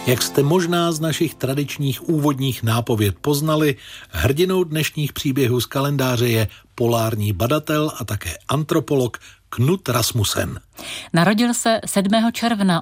Jak jste možná z našich tradičních úvodních nápověd poznali, hrdinou dnešních příběhů z kalendáře je polární badatel a také antropolog Knud Rasmussen. Narodil se 7. června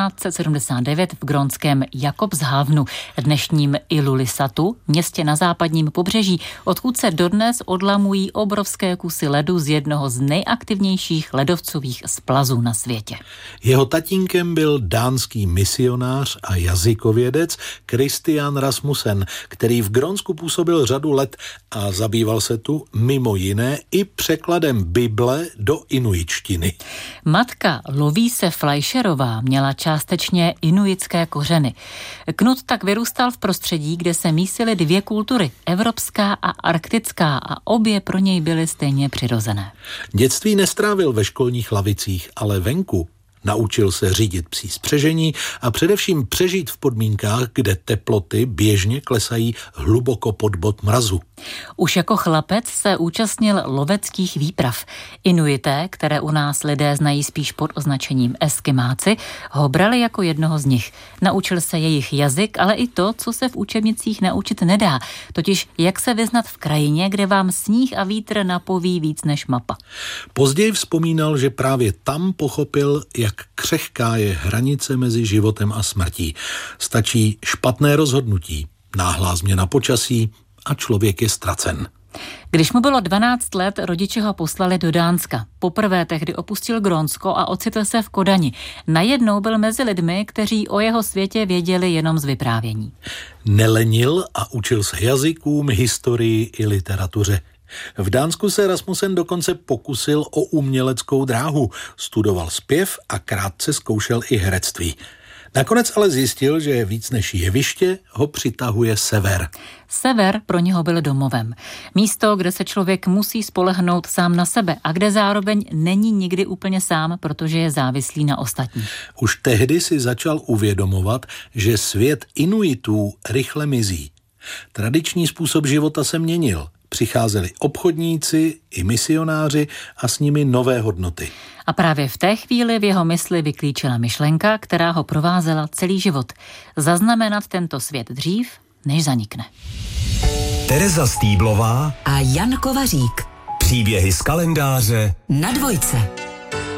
1879 v grónském Jakobshavnu, dnešním Ilulissatu, městě na západním pobřeží, odkud se dodnes odlamují obrovské kusy ledu z jednoho z nejaktivnějších ledovcových splazů na světě. Jeho tatínkem byl dánský misionář a jazykovědec Christian Rasmussen, který v Grónsku působil řadu let a zabýval se tu mimo jiné i překladem Bible do inuitštiny. Matka Lovíse Fleischerová měla částečně inuitské kořeny. Knud tak vyrůstal v prostředí, kde se mísily dvě kultury, evropská a arktická, a obě pro něj byly stejně přirozené. Dětství nestrávil ve školních lavicích, ale venku. Naučil se řídit psí spřežení a především přežít v podmínkách, kde teploty běžně klesají hluboko pod bod mrazu. Už jako chlapec se účastnil loveckých výprav. Inuité, které u nás lidé znají spíš pod označením Eskimáci, ho brali jako jednoho z nich. Naučil se jejich jazyk, ale i to, co se v učebnicích naučit nedá, totiž jak se vyznat v krajině, kde vám sníh a vítr napoví víc než mapa. Později vzpomínal, že právě tam pochopil, jak křehká je hranice mezi životem a smrtí. Stačí špatné rozhodnutí, náhlá změna počasí a člověk je ztracen. Když mu bylo 12 let, rodiče ho poslali do Dánska. Poprvé tehdy opustil Grónsko a ocitl se v Kodani. Najednou byl mezi lidmi, kteří o jeho světě věděli jenom z vyprávění. Nelenil a učil se jazykům, historii i literatuře. V Dánsku se Rasmussen dokonce pokusil o uměleckou dráhu, studoval zpěv a krátce zkoušel i herectví. Nakonec ale zjistil, že víc než jeviště ho přitahuje sever. Sever pro něho byl domovem. Místo, kde se člověk musí spolehnout sám na sebe a kde zároveň není nikdy úplně sám, protože je závislý na ostatních. Už tehdy si začal uvědomovat, že svět Inuitů rychle mizí. Tradiční způsob života se měnil. Přicházeli obchodníci i misionáři a s nimi nové hodnoty. A právě v té chvíli v jeho mysli vyklíčila myšlenka, která ho provázela celý život. Zaznamenat tento svět dřív, než zanikne. Tereza Stýblová a Jan Kovařík. Příběhy z kalendáře na Dvojce.